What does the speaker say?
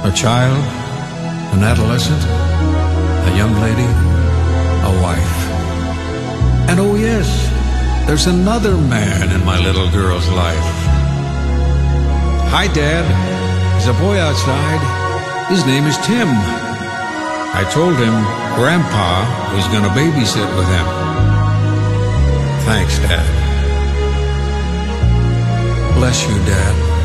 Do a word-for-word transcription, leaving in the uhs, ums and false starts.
A child, an adolescent, a young lady, a wife. And oh yes, there's another man in my little girl's life. Hi, Dad. There's a boy outside. His name is Tim. I told him Grandpa was going to babysit with him. Thanks, Dad. Bless you, Dad.